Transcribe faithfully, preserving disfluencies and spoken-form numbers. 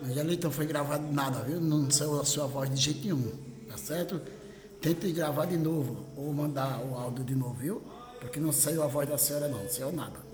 Angelita, não foi gravado nada, viu? Não saiu a sua voz de jeito nenhum, tá certo? Tente gravar de novo, ou mandar o áudio de novo, viu? Porque não saiu a voz da senhora não, não saiu nada.